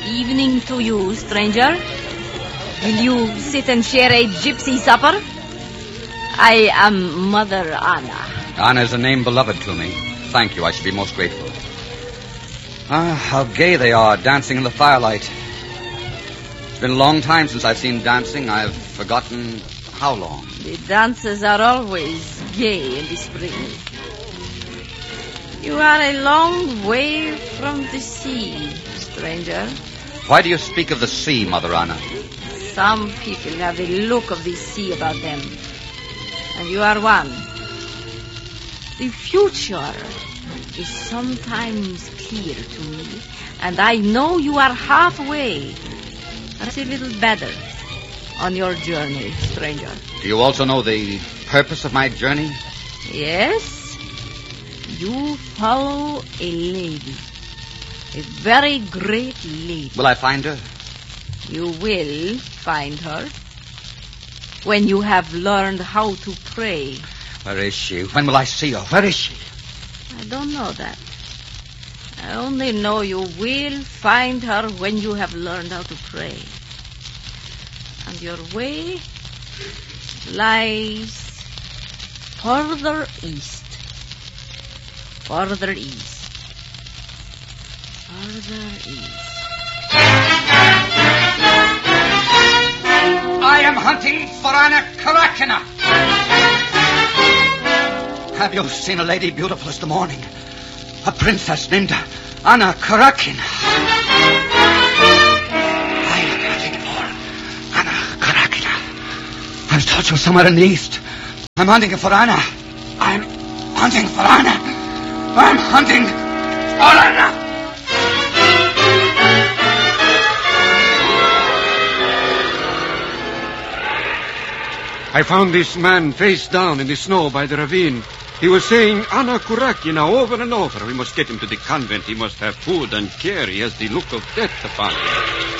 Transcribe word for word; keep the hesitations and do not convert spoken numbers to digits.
evening to you, stranger. Will you sit and share a gypsy supper? I am Mother Anna. Anna is a name beloved to me. Thank you, I should be most grateful. Ah, how gay they are, dancing in the firelight. It's been a long time since I've seen dancing. I've forgotten how long. The dances are always gay in the spring. You are a long way from the sea, stranger. Why do you speak of the sea, Mother Anna? Some people have a look of the sea about them. And you are one. The future is sometimes clear to me. And I know you are halfway. That's a little better on your journey, stranger. Do you also know the purpose of my journey? Yes. You follow a lady. A very great lady. Will I find her? You will find her when you have learned how to pray. Where is she? When will I see her? Where is she? I don't know that. I only know you will find her when you have learned how to pray. And your way lies further east. Further east. Further east. I am hunting for Anna Karakina. Have you seen a lady beautiful as the morning? A princess named Anna Karakina. I am hunting for Anna Karakina. I was told she was somewhere in the east. I'm hunting for Anna. I'm hunting for Anna. I'm hunting for Anna. I found this man face down in the snow by the ravine. He was saying Anna Karakina over and over. We must get him to the convent. He must have food and care. He has the look of death upon him.